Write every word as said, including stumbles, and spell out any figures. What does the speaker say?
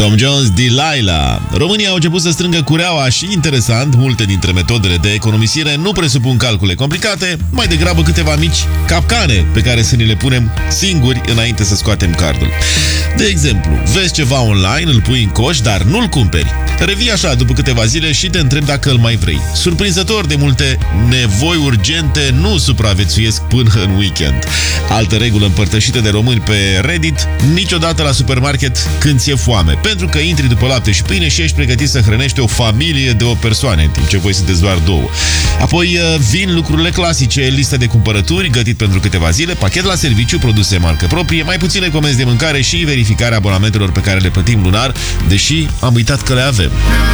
Tom Jones, Delilah. România au început să strângă cureaua și, interesant, multe dintre metodele de economisire nu presupun calcule complicate, mai degrabă câteva mici capcane pe care să ni le punem singuri înainte să scoatem cardul. De exemplu, vezi ceva online, îl pui în coș, dar nu-l cumperi. Revii așa după câteva zile și te întrebi dacă îl mai vrei. Surprinzător de multe nevoi urgente nu supraviețuiesc până în weekend. Altă regulă împărtășită de români pe Reddit: niciodată la supermarket când ți-e foame, pentru că intri după lapte și pâine și ești pregătit să hrănești o familie de o persoană, în timp ce voi sunteți doar două. Apoi vin lucrurile clasice: lista de cumpărături, gătit pentru câteva zile, pachet la serviciu, produse marcă proprie, mai puține comenzi de mâncare și verificarea abonamentelor pe care le plătim lunar, deși am uitat că le avem.